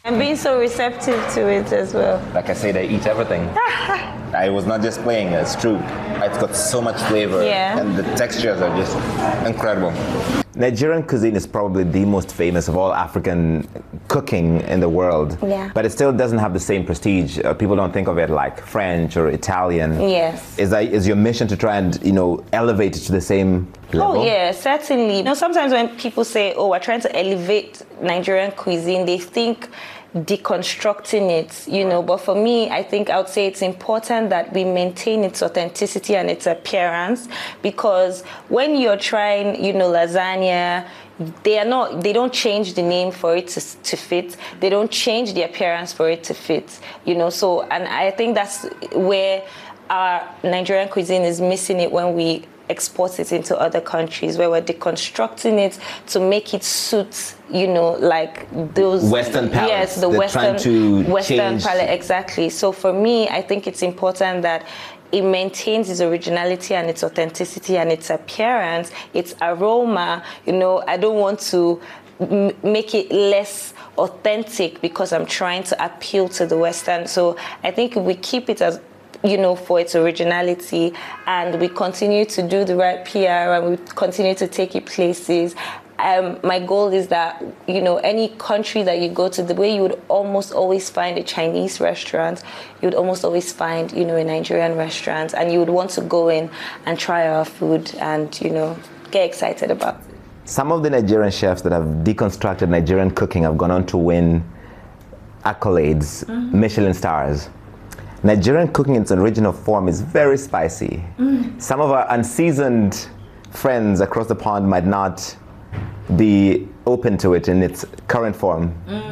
And being so receptive to it as well. Like I said, I eat everything. I was not just playing, it's true. It's got so much flavor, and the textures are just incredible. Nigerian cuisine is probably the most famous of all African cooking in the world. Yeah. But it still doesn't have the same prestige. People don't think of it like French or Italian. Yes. Is your mission to try and, elevate it to the same level? Oh, yeah, certainly. Sometimes when people say, oh, we're trying to elevate Nigerian cuisine, they think deconstructing it, but for me, I think I would say it's important that we maintain its authenticity and its appearance, because when you're trying, lasagna, they don't change the name for it to fit. They don't change the appearance for it to fit, so, and I think that's where our Nigerian cuisine is missing it when we export it into other countries, where we're deconstructing it to make it suit, like those Western palates. Yes, the Western palate, exactly. So for me, I think it's important that it maintains its originality and its authenticity and its appearance, its aroma. I don't want to make it less authentic because I'm trying to appeal to the Western. So I think if we keep it as for its originality, and we continue to do the right PR, and we continue to take it places. My goal is that, any country that you go to, the way you would almost always find a Chinese restaurant, you would almost always find, a Nigerian restaurant, and you would want to go in and try our food and, get excited about it. Some of the Nigerian chefs that have deconstructed Nigerian cooking have gone on to win accolades, Michelin stars. Nigerian cooking in its original form is very spicy. Some of our unseasoned friends across the pond might not be open to it in its current form.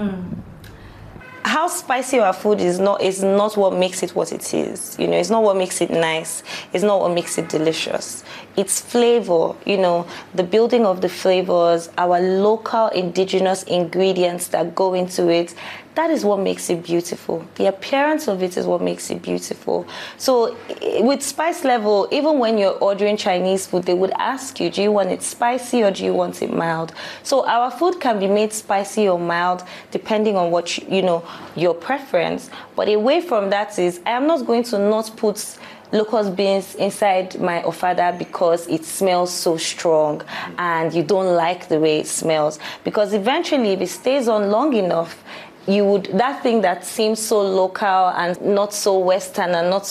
How spicy our food is not what makes it what it is. It's not what makes it nice. It's not what makes it delicious. It's flavor, the building of the flavors, our local indigenous ingredients that go into it. That is what makes it beautiful. The appearance of it is what makes it beautiful. So with spice level, even when you're ordering Chinese food, they would ask you, do you want it spicy or do you want it mild? So our food can be made spicy or mild depending on what, your preference. But away from that is, I am not going to not put locust beans inside my ofada because it smells so strong and you don't like the way it smells. Because eventually, if it stays on long enough, that thing that seems so local and not so Western and not